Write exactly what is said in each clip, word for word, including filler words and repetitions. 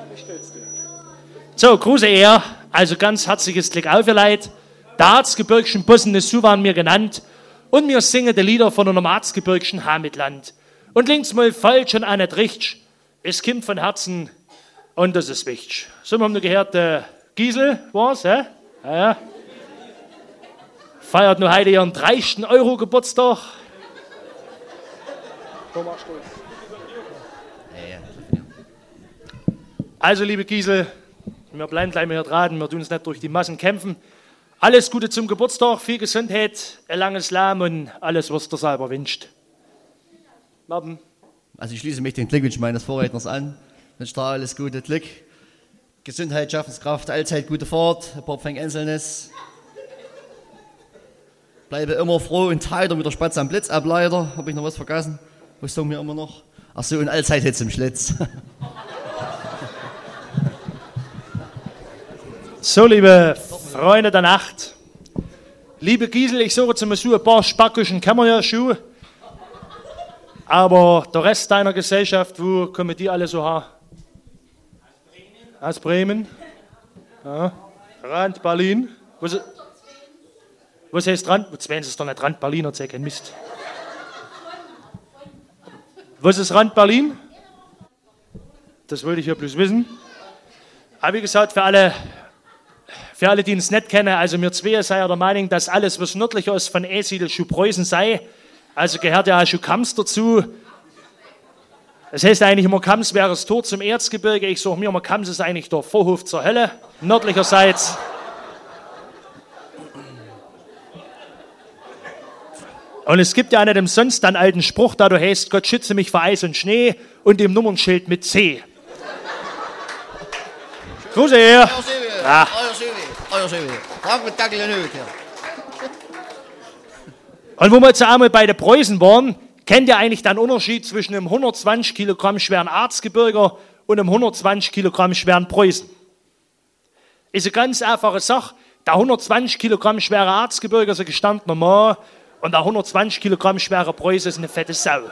So, Grüße er, also ganz herzliches Glück auf, ihr Leid. Der Erzgebirgschen Bussen ist so waren mir genannt und mir singen die Lieder von einem Erzgebirgschen Heimatland. Und links mal falsch und auch nicht richtig, es kommt von Herzen und das ist wichtig. So, wir haben nur gehört, äh, Giesel war's, hä? Ja, ja. Feiert nur heute ihren dreißigsten Euro Geburtstag. Also, liebe Giesel, wir bleiben gleich mal hier dran, wir tun uns nicht durch die Massen kämpfen. Alles Gute zum Geburtstag, viel Gesundheit, ein langes Leben und alles, was du selber wünscht. Martin. Also ich schließe mich den Glückwunsch meines Vorredners an. Ich wünsche dir alles Gute, Glück, Gesundheit, Schaffenskraft, allzeit gute Fahrt, ein paar Pfeng Einzelnes. Bleibe immer froh und heiter mit der Spatze am Blitzableiter. Habe ich noch was vergessen? Was sagen wir immer noch? Ach so, und allzeit jetzt im Schlitz. So, liebe Freunde der Nacht, liebe Giesel, ich suche zum Beispiel ein paar Spackischen kann man ja schon, aber der Rest deiner Gesellschaft, wo kommen die alle so her? Aus Bremen. Ja. Rand Berlin. Was, was heißt Rand? Jetzt werden sie es doch nicht Rand Berlin, erzählt kein Mist. Was ist Rand Berlin? Das wollte ich ja bloß wissen. Aber wie gesagt, für alle... Für alle, die uns nicht kennen, also wir zwei sei ja der Meinung, dass alles, was nördlicher ist von Eesiedel, schon Preußen sei. Also gehört ja auch schon Kams dazu. Das heißt eigentlich immer, Kams wäre das Tor zum Erzgebirge. Ich sage mir immer, Kams ist eigentlich der Vorhof zur Hölle, nördlicherseits. Und es gibt ja nicht umsonst einen alten Spruch, da du heißt, Gott schütze mich vor Eis und Schnee und dem Nummernschild mit C. Grüße her. Ja. Und wo wir jetzt einmal bei den Preußen waren, kennt ihr eigentlich den Unterschied zwischen einem hundertzwanzig Kilogramm schweren Erzgebirger und einem hundertzwanzig Kilogramm schweren Preußen? Ist eine ganz einfache Sache. Der hundertzwanzig Kilogramm schwere Erzgebirger ist ein gestandener Mann und der hundertzwanzig Kilogramm schwere Preuße ist eine fette Sau.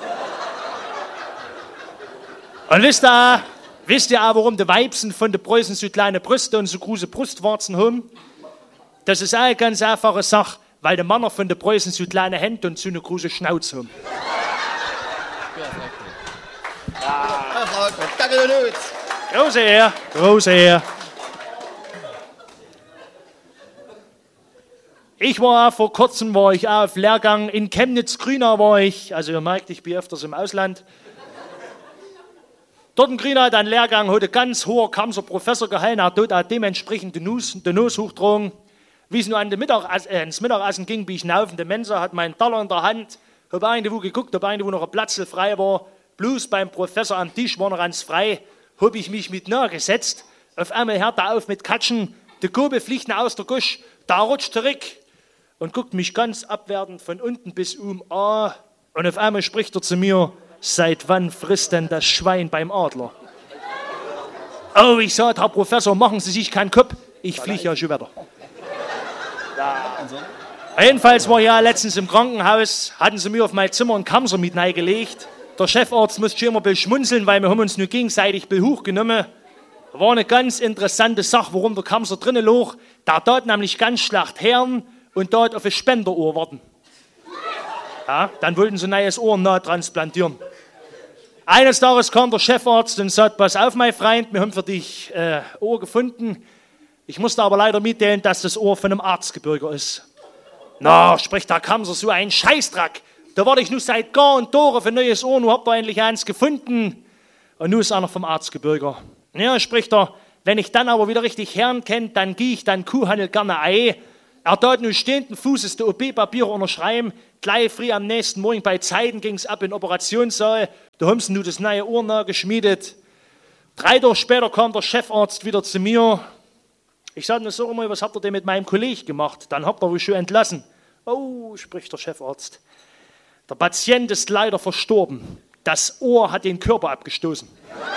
Und wisst ihr, wisst ihr auch, warum die Weibsen von den Preußen so kleine Brüste und so große Brustwarzen haben? Das ist auch eine ganz einfache Sache, weil die Männer von den Preußen so kleine Hände und so eine große Schnauze haben. Große Ehre, große Ehre. Ich war auch vor kurzem, war ich auch auf Lehrgang in Chemnitz-Grünau war ich, also ihr merkt, ich bin öfters im Ausland. Dort in Grünau hat ein Lehrgang, hat ein ganz hoher Kamser Professor gehalten, hat dort auch dementsprechend die Nuss, die Nuss hochgetragen. Wie es nur an den Mittag, äh, ins Mittagessen ging, bin ich hinauf in der Mensa, hat meinen Teller in der Hand, habe irgendwo geguckt, ob irgendwo noch ein Platz frei war. Bloß beim Professor am Tisch war noch ganz frei, habe ich mich mit nahe gesetzt. Auf einmal hört er auf mit Katschen, die Gurbe fliegt aus der Gusch, da rutscht zurück und guckt mich ganz abwertend von unten bis um an. Und auf einmal spricht er zu mir, seit wann frisst denn das Schwein beim Adler? Oh, ich sagte, Herr Professor, machen Sie sich keinen Kopf, ich fliege ja schon wieder. Ja. Jedenfalls war ich ja letztens im Krankenhaus, hatten sie mir auf mein Zimmer einen Kamser mit reingelegt. Der Chefarzt musste schon immer ein bisschen schmunzeln, weil wir haben uns nur gegenseitig hochgenommen. War eine ganz interessante Sache, warum der Kamser drinnen lag. Der dort nämlich ganz schlecht hören und dort auf ein Spenderohr warten. Ja, dann wollten sie ein neues Ohr nahe transplantieren. Eines Tages kam der Chefarzt und sagte, pass auf, mein Freund, wir haben für dich äh, Ohr gefunden. Ich musste aber leider mitteilen, dass das Ohr von einem Erzgebirger ist. Na, spricht der Kamser, so ein Scheißdreck. Da warte ich nur seit Jahr und Tag auf ein neues Ohr, nun habt ihr endlich eins gefunden. Und nun ist einer vom Erzgebirger. Ja, spricht er, wenn ich dann aber wieder richtig Herrn kennt, dann gehe ich dann Kuhhandel gerne ein. Er dort nun stehenden Fußes die O P-Papiere unterschreiben. Gleich früh am nächsten Morgen bei Zeiten ging es ab in den Operationssaal. Da haben sie nun das neue Ohr nachgeschmiedet. Drei Tage später kam der Chefarzt wieder zu mir. Ich sagte, sag mal, was habt ihr denn mit meinem Kollegen gemacht? Dann habt ihr wohl schon entlassen. Oh, spricht der Chefarzt. Der Patient ist leider verstorben. Das Ohr hat den Körper abgestoßen.